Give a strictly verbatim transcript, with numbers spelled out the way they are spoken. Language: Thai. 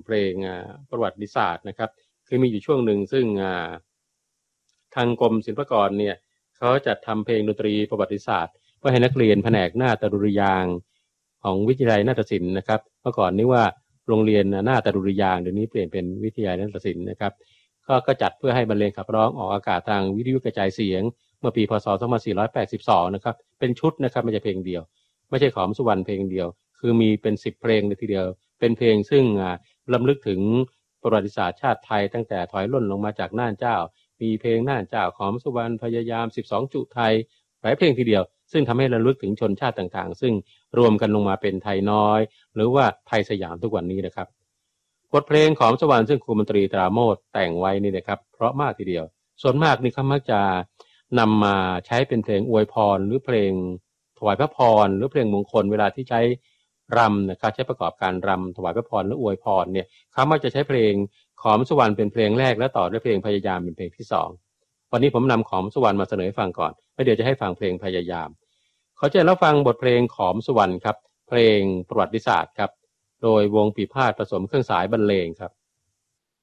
ำเพลงประวัติศาสตร์นะครับคือมีอยู่ช่วงหนึ่งซึ่งทางกรมศิลปากรเนี่ยเขาจัดทำเพลงดนตรีประวัติศาสตร์เพื่อให้นักเรียนแผนกนาฏดุริยางค์ของวิทยาลัยนาฏศิลป์นะครับเมื่อก่อนนี้ว่าโรงเรียนนาฏดุริยางค์เดี๋ยวนี้เปลี่ยนเป็นวิทยาลัยนาฏศิลป์นะครับก็ก็จัดเพื่อให้บรรเลงขับร้องออกอากาศทางวิทยุกระจายเสียงเมื่อปีพ.ศ. สองพันสี่ร้อยแปดสิบสองนะครับเป็นชุดนะครับไม่ใช่เพลงเดียวไม่ใช่ขอมสุวรรณเพลงเดียวคือมีเป็นสิบเพลงเลยทีเดียวเป็นเพลงซึ่งรำลึกถึงประวัติศาสตร์ชาติไทยตั้งแต่ถอยร่นลงมาจากน่านเจ้ามีเพลงน่านเจ้าขอมสุวรรณพยายามสิบสองจุไทยหลายเพลงทีเดียวซึ่งทำให้ระลึกถึงชนชาติต่างๆซึ่งรวมกันลงมาเป็นไทยน้อยหรือว่าไทยสยามทุกวันนี้นะครับบทเพลงขอมสุวรรณซึ่งครูมนตรีตราโมทแต่งไว้นี่นะครับเพราะมากทีเดียวส่วนมากนี่เขามักจะนำมาใช้เป็นเพลงอวยพรหรือเพลงถวายพระพรหรือเพลงมงคลเวลาที่ใช้รำนะครับใช้ประกอบการรำถวายพระพรหรืออวยพรเนี่ยเขามักจะใช้เพลงขอมสุวรรณเป็นเพลงแรกและต่อด้วยเพลงพยายามเป็นเพลงที่สองวันนี้ผมนำขอมสุวรรณมาเสนอให้ฟังก่อนแล้วเดี๋ยวจะให้ฟังเพลงพยายามขอเชิญรับฟังบทเพลงขอมสุวรรณครับเพลงประวัติศาสตร์ครับโดยวงปีพาทย์ผสมเครื่องสายบรรเลงครับ